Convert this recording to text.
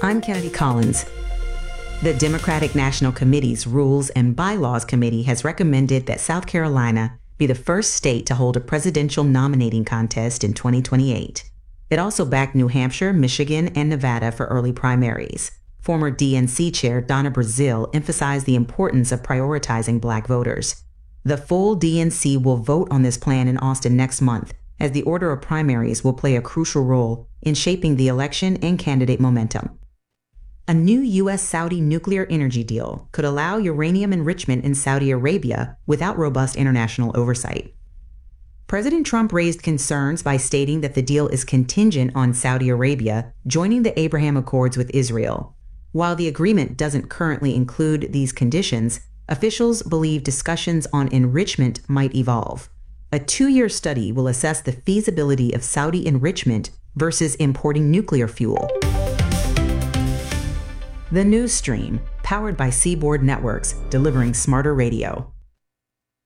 I'm Kennedy Collins. The Democratic National Committee's Rules and Bylaws Committee has recommended that South Carolina be the first state to hold a presidential nominating contest in 2028. It also backed New Hampshire, Michigan, and Nevada for early primaries. Former DNC Chair Donna Brazile emphasized the importance of prioritizing Black voters. The full DNC will vote on this plan in Austin next month, as the order of primaries will play a crucial role in shaping the election and candidate momentum. A new U.S.-Saudi nuclear energy deal could allow uranium enrichment in Saudi Arabia without robust international oversight. President Trump raised concerns by stating that the deal is contingent on Saudi Arabia joining the Abraham Accords with Israel. While the agreement doesn't currently include these conditions, officials believe discussions on enrichment might evolve. A 2-year study will assess the feasibility of Saudi enrichment versus importing nuclear fuel. The News Stream, powered by Seaboard Networks, delivering smarter radio.